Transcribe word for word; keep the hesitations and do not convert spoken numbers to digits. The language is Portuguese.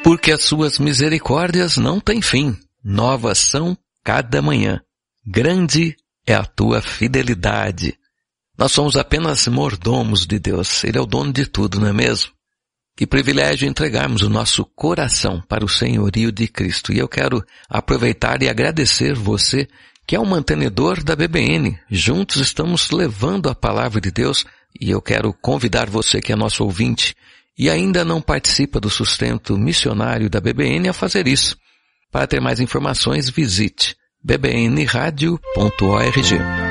Porque as suas misericórdias não têm fim, novas são cada manhã. Grande é a tua fidelidade. Nós somos apenas mordomos de Deus. Ele é o dono de tudo, não é mesmo? Que privilégio entregarmos o nosso coração para o senhorio de Cristo. E eu quero aproveitar e agradecer você que é um mantenedor da B B N. Juntos estamos levando a palavra de Deus e eu quero convidar você que é nosso ouvinte e ainda não participa do sustento missionário da B B N a fazer isso. Para ter mais informações, visite b b n radio ponto org.